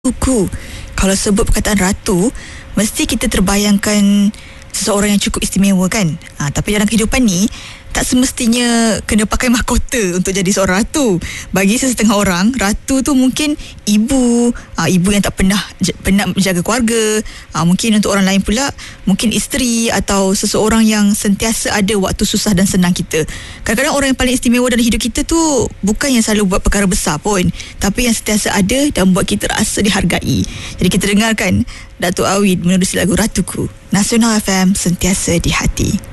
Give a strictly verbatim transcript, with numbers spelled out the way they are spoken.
Ratuku. Kalau sebut perkataan ratu, mesti kita terbayangkan seseorang yang cukup istimewa kan. Ha, tapi dalam kehidupan ni tak semestinya kena pakai mahkota untuk jadi seorang ratu. Bagi sesetengah orang, ratu tu mungkin ibu, ha, ibu yang tak pernah penat menjaga keluarga. Ha, mungkin untuk orang lain pula, mungkin isteri atau seseorang yang sentiasa ada waktu susah dan senang kita. Kadang-kadang orang yang paling istimewa dalam hidup kita tu bukan yang selalu buat perkara besar pun, tapi yang sentiasa ada dan buat kita rasa dihargai. Jadi kita dengarkan Datuk Awid menerusi lagu Ratuku. Nasional F M, sentiasa di hati.